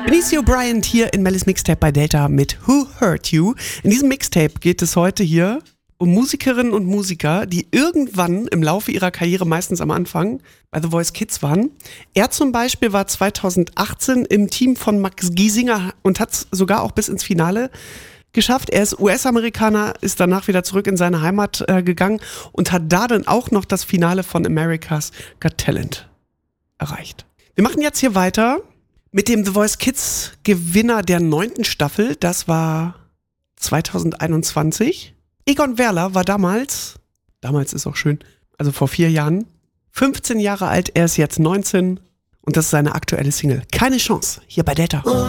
Benicio Bryant hier in Mellis Mixtape bei Delta mit Who Hurt You. In diesem Mixtape geht es heute hier um Musikerinnen und Musiker, die irgendwann im Laufe ihrer Karriere, meistens am Anfang, bei The Voice Kids waren. Er zum Beispiel war 2018 im Team von Max Giesinger und hat es sogar auch bis ins Finale geschafft. Er ist US-Amerikaner, ist danach wieder zurück in seine Heimat gegangen und hat da dann auch noch das Finale von America's Got Talent erreicht. Wir machen jetzt hier weiter mit dem The Voice Kids Gewinner der 9. Staffel. Das war 2021. Egon Werler war damals ist auch schön, also vor 4 Jahren, 15 Jahre alt. Er ist jetzt 19 und das ist seine aktuelle Single. Keine Chance, hier bei Delta.